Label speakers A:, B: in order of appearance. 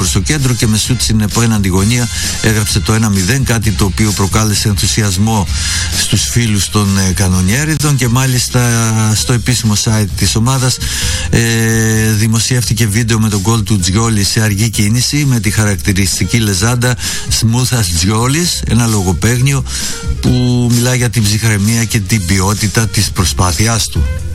A: προς το κέντρο και με σούτ στην επέναντι γωνία έγραψε το 1-0, κάτι το οποίο προκάλεσε ενθουσιασμό στους φίλους των κανονιέριδων, και μάλιστα στο επίσημο site της ομάδας δημοσιεύτηκε βίντεο με τον γκολ του Τζιόλι σε αργή κίνηση με τη χαρακτηριστική λεζάντα Smooth as Τζιόλις, ένα λογοπαίγνιο που μιλάει για την ψυχραιμία και την ποιότητα της προσπάθειάς του.